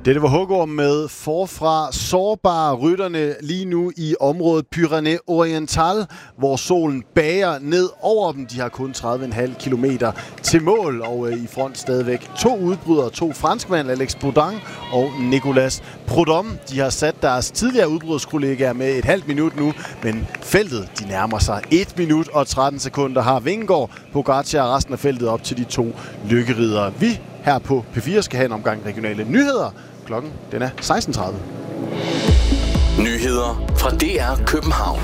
Det var Hugorm med Forfra. Sårbare rytterne lige nu i området Pyrénées Oriental, hvor solen bager ned over dem. De har kun 30,5 kilometer til mål, og i front stadigvæk 2 udbrydere, 2 franskmænd, Alex Baudin og Nicolas Prudhomme. De har sat deres tidligere udbryderskollegaer med et halvt minut nu, men feltet de nærmer sig 1 minut og 13 sekunder. Har Vingegaard, Pogacar og resten af feltet op til de 2 lykkeriddere. Vi her på P4 skal have en omgang regionale nyheder. Klokken den er 16:30. Nyheder fra DR København.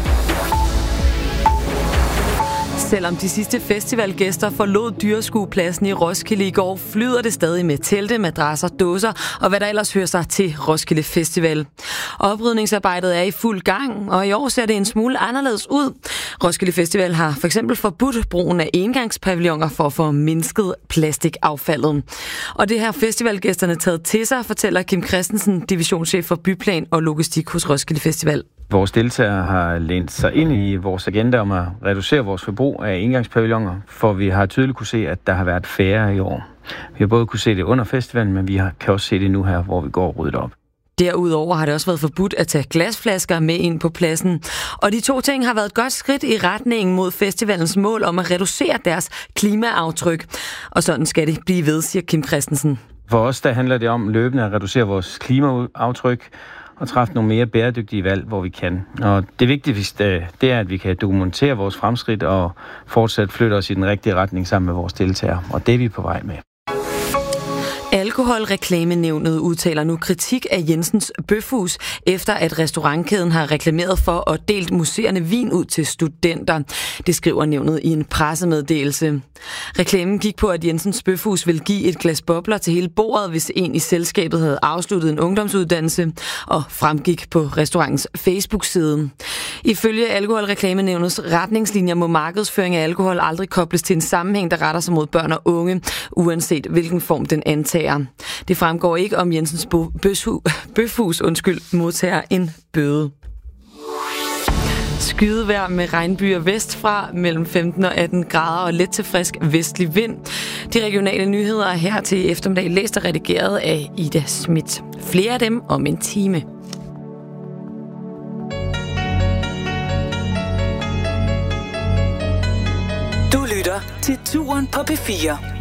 Selvom de sidste festivalgæster forlod dyreskuepladsen i Roskilde i går, flyder det stadig med telte, madrasser, dåser og hvad der ellers hører sig til Roskilde Festival. Oprydningsarbejdet er i fuld gang, og i år ser det en smule anderledes ud. Roskilde Festival har for eksempel forbudt brugen af engangspavilloner for at få mindsket plastikaffaldet. Og det har festivalgæsterne taget til sig, fortæller Kim Christensen, divisionschef for byplan og logistik hos Roskilde Festival. Vores deltagere har lænt sig ind i vores agenda om at reducere vores forbrug af engangspavilloner, for vi har tydeligt kunne se, at der har været færre i år. Vi har både kunne se det under festivalen, men vi kan også se det nu her, hvor vi går og rydder op. Derudover har det også været forbudt at tage glasflasker med ind på pladsen. Og de 2 ting har været et godt skridt i retningen mod festivalens mål om at reducere deres klimaaftryk. Og sådan skal det blive ved, siger Kim Christensen. For os der handler det om løbende at reducere vores klimaaftryk og træffe nogle mere bæredygtige valg, hvor vi kan. Og det vigtigste, det er, at vi kan dokumentere vores fremskridt og fortsat flytte os i den rigtige retning sammen med vores deltagere. Og det er vi på vej med. Alkoholreklamenævnet udtaler nu kritik af Jensens Bøfhus, efter at restaurantkæden har reklameret for og delt muserende vin ud til studenter. Det skriver nævnet i en pressemeddelelse. Reklamen gik på, at Jensens Bøfhus ville give et glas bobler til hele bordet, hvis en i selskabet havde afsluttet en ungdomsuddannelse, og fremgik på restaurantens Facebook-side. Ifølge Alkoholreklamenævnets retningslinjer må markedsføring af alkohol aldrig kobles til en sammenhæng, der retter sig mod børn og unge, uanset hvilken form den antager. Det fremgår ikke, om Jensens Bøfhus modtager en bøde. Skydevejr med regnbyer vestfra mellem 15 og 18 grader og let til frisk vestlig vind. De regionale nyheder er her til eftermiddag læst og redigeret af Ida Schmidt. Flere af dem om en time. Du lytter til Turen på P4.